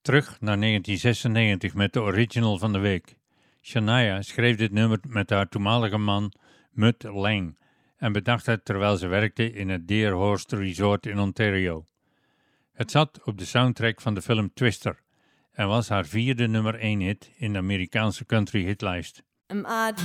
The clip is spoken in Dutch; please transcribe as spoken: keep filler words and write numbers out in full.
Terug naar negentien zesennegentig met de original van de week. Shania schreef dit nummer met haar toenmalige man Mutt Lange en bedacht het terwijl ze werkte in het Deer Horse Resort in Ontario. Het zat op de soundtrack van de film Twister en was haar vierde nummer één hit in de Amerikaanse country hitlijst. Am I